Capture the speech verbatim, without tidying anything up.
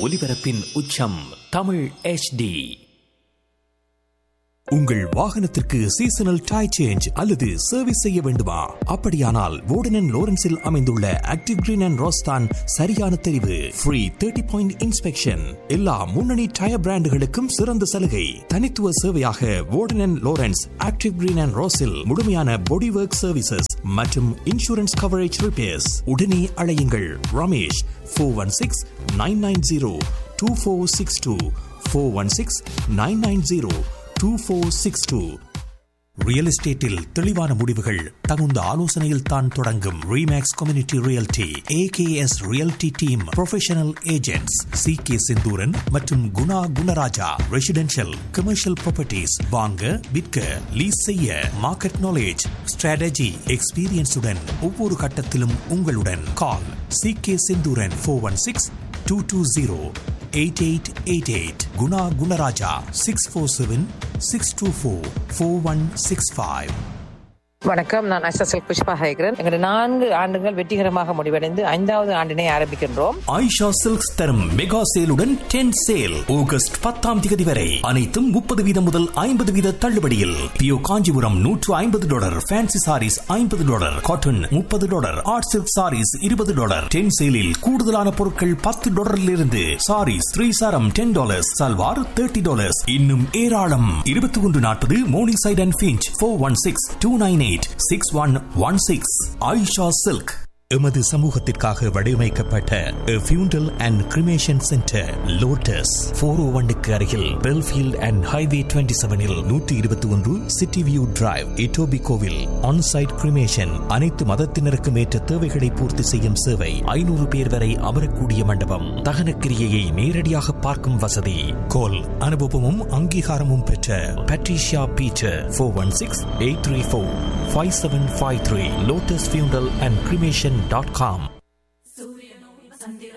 ஒலிபரப்பின் உச்சம் Tamil H D. உங்கள் வாகனத்திற்கு சீசனல் டயர் சேஞ்ச் அல்லது சர்வீஸ் செய்ய வேண்டுமா? அப்படியானால் வோடன் அண்ட் லோரன்ஸில் அமைந்துள்ள ஆக்டிவ் கிரீன் அண்ட் ரோஸ் தான் சரியான தெரிவு. ஃப்ரீ தேர்ட்டி பாயிண்ட் இன்ஸ்பெக்ஷன், எல்லா முன்னணி டயர் பிராண்டுகளுக்கும் சிறந்த சலுகை. தனித்துவ சேவையாக வோடன் and Lawrence active green and ரோஸில் முழுமையான பாடி ஒர்க் சர்வீசஸ் மற்றும் இன்சூரன்ஸ் கவரேஜ் ரிப்பேர்ஸ். உடனே அழையுங்கள் Ramesh four one six nine nine zero two four six two four one six nine nine zero two four six two. Real எஸ்டேட்டில் தெளிவான முடிவுகள் தகுந்த ஆலோசனையில் தான் தொடங்கும். Remakes community realty AKS realty team professional agents C K Senthuran மற்றும் Guna Gunaraja. Residential commercial properties வாங்க விற்க லீஸ் செய்ய மார்க்கெட் நாலேஜ் ஸ்ட்ராட்டஜி எக்ஸ்பீரியன்ஸுடன் ஒவ்வொரு கட்டத்திலும் உங்களுடன். கால் C K Senthuran four one six two two zero eight eight eight eight. Guna Gunaraja six four seven six two four four one six five. வணக்கம், நான் SSL Pushpa ஹேகரன். எங்களுடைய நான்கு ஆண்டுகள் வெற்றிகரமாக முடிவடைந்து ஐந்தாவது ஆண்டினை ஆரம்பிக்கின்றோம். ஆயிஷா சில்க்ஸ் தரும் மெகா சேலுடன் டென் சேல் ஆகஸ்ட் பத்தாம் தேதி வரை அனைத்தும் முப்பது வீதம் முதல் ஐம்பது வீத தள்ளுபடியில். பியோ காஞ்சிபுரம் நூற்று ஐம்பது டாலர், ஃபேன்சி சாரீஸ் ஐம்பது டாலர், காட்டன் முப்பது டாலர், ஆர்ட் சில்க் சாரீஸ் இருபது டாலர். டென் சேலில் கூடுதலான பொருட்கள் பத்து டாலரில் இருந்து சாரீஸ் த்ரீ சாரம் ten dollars, salwar thirty dollars, இன்னும் ஏராளம். இருபத்தி ஒன்று நாற்பது morning side and Finch four one six two nine eight six one one six. Ayesha silk. எமது சமூகத்திற்காக வடிவமைக்கப்பட்ட ஃபியூண்டல் and cremation centre lotus four ஓ ஒன்னுக்கு அருகில் பெல்ஃபீல்ட் அண்ட் ஹைவே டுவெண்ட்டி செவனில் நூற்றி இருபத்தி ஒன்று சிட்டி வியூ டிரைவ், இட்டோபி கோவில். ஆன்சைட் கிரிமேஷன், அனைத்து மதத்தினருக்கும் ஏற்ற தேவைகளை பூர்த்தி செய்யும் சேவை. ஐநூறு பேர் வரை அமரக்கூடிய மண்டபம். தகன கிரியையை நேரடியாக பார்க்கும் வசதி. கோல் அனுபவமும் அங்கீகாரமும் பெற்ற Patricia Peter four one six eight three four five seven five three. Lotus ஃபியூண்டல் அண்ட் கிரிமேஷன் டாட் காம்.